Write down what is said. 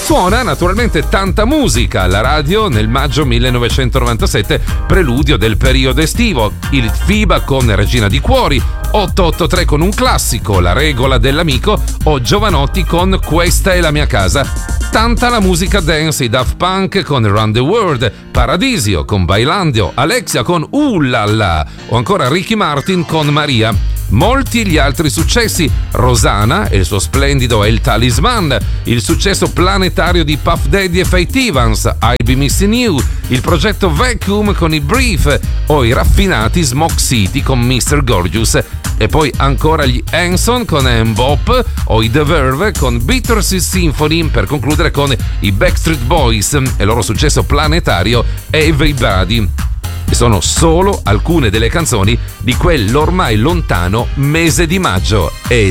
Suona naturalmente tanta musica alla radio nel maggio 1997, preludio del periodo estivo. Il FIBA con Regina di Cuori, 883 con un classico, La regola dell'amico, o Giovanotti con Questa è la mia casa. Tanta la musica dance, i Daft Punk con Around the World, Paradisio con Bailando, Alexia con La La, o ancora Ricky Martin con Maria. Molti gli altri successi, Rosanna e il suo splendido El Talisman, il successo planetario di Puff Daddy e Faith Evans, I'll Be Missing You, il progetto Vacuum con i Brief o i raffinati Smoke City con Mr. Gorgeous, e poi ancora gli Hanson con M-Bop o i The Verve con Bittersweet Symphony, per concludere con i Backstreet Boys e il loro successo planetario Everybody. E sono solo alcune delle canzoni di quell'ormai lontano mese di maggio. E